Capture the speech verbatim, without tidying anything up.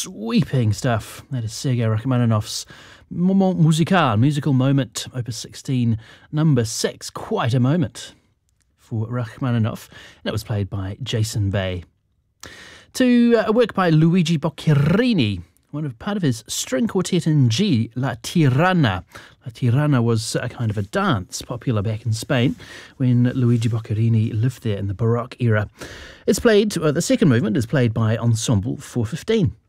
sweeping stuff. That is Sergei Rachmaninoff's Moment Musical, Musical Moment, Opus sixteen, number six. Quite a moment for Rachmaninoff. And it was played by Jason Bay. To a work by Luigi Boccherini, one of part of his string quartet in G, La Tirana. La Tirana was a kind of a dance popular back in Spain when Luigi Boccherini lived there in the Baroque era. It's played, well, the second movement is played by Ensemble four fifteen.